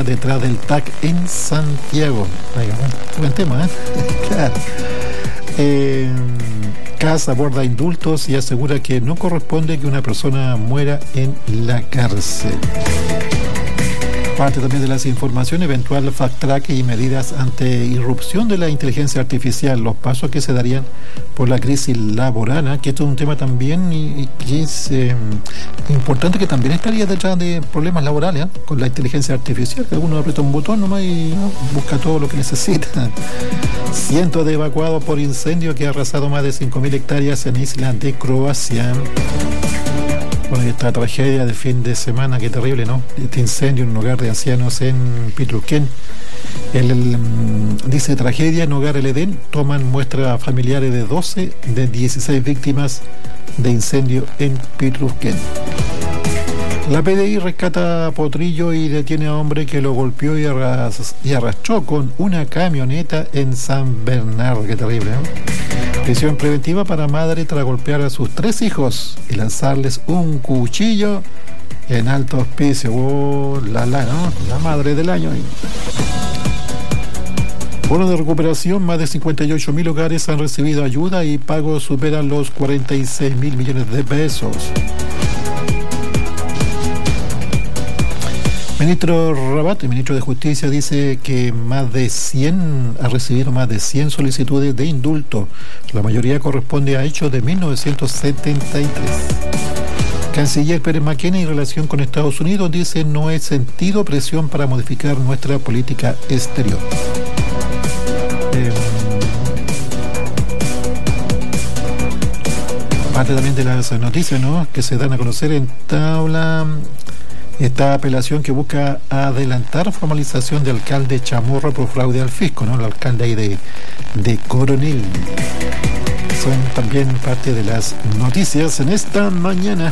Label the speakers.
Speaker 1: detrás del TAC en Santiago. Buen tema, ¿eh? Claro. CAS aborda indultos y asegura que no corresponde que una persona muera en la cárcel. Parte también de las informaciones, eventual fast track y medidas ante irrupción de la inteligencia artificial, los pasos que se darían por la crisis laboral, que esto es un tema también y es importante, que también estaría detrás de problemas laborales, con la inteligencia artificial, que uno aprieta un botón nomás y busca todo lo que necesita. Cientos de evacuados por incendio que ha arrasado más de 5.000 hectáreas en isla de Croacia. Bueno, esta tragedia de fin de semana, qué terrible, ¿no? Este incendio en un hogar de ancianos en Pitruquén. Dice tragedia en hogar El Edén, toman muestras familiares de 12 de 16 víctimas de incendio en Pitruquén. La PDI rescata a potrillo y detiene a hombre que lo golpeó y arrastró con una camioneta en San Bernardo. Qué terrible, ¿eh? Prisión preventiva para madre tras golpear a sus 3 hijos y lanzarles un cuchillo en alto hospicio. ¿No? La madre del año. Bono de recuperación, más de 58.000 hogares han recibido ayuda y pagos superan los 46.000 millones de pesos. Ministro Rabat, el ministro de Justicia, dice que ha recibido más de 100 solicitudes de indulto. La mayoría corresponde a hechos de 1973. Canciller Pérez Maquena, en relación con Estados Unidos, dice: no he sentido presión para modificar nuestra política exterior. Parte también de las noticias, ¿no?, que se dan a conocer en tabla. Esta apelación que busca adelantar formalización de alcalde Chamorro por fraude al fisco, ¿no? El alcalde ahí de Coronel. Son también parte de las noticias en esta mañana.